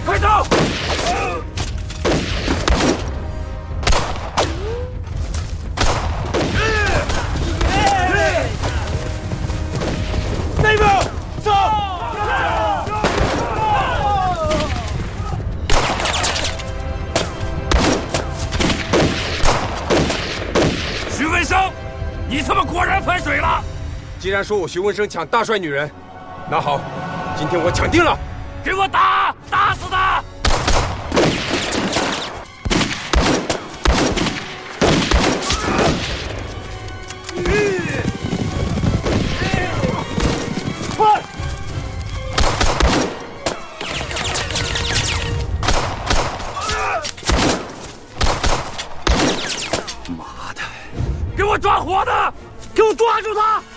快走！那边走！徐文生，你他妈果然反水了！ 既然说我徐文生抢大帅女人，那好，今天我抢定了！ 给我打，打死他！快！妈的！给我抓活的！给我抓住他！